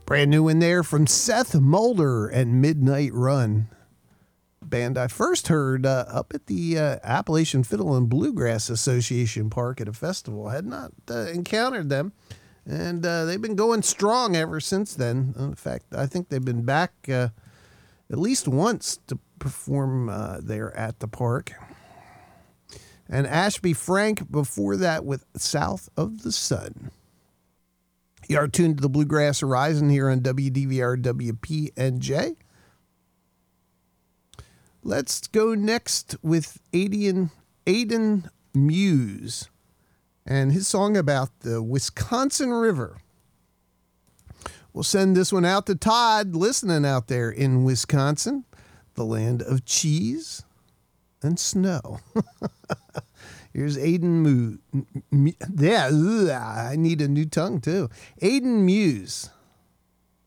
Brand new in there from Seth Mulder and Midnight Run. Band I first heard up at the Appalachian Fiddle and Bluegrass Association Park at a festival. I had not encountered them, and they've been going strong ever since then. In fact, I think they've been back at least once to perform there at the park. And Ashby Frank before that with South of the Sun. You are tuned to the Bluegrass Horizon here on WDVR WPNJ. Let's go next with Aidan Muse and his song about the Wisconsin River. We'll send this one out to Todd, listening out there in Wisconsin, the land of cheese and snow. Here's Aidan Muse. Yeah, I need a new tongue too. Aidan Muse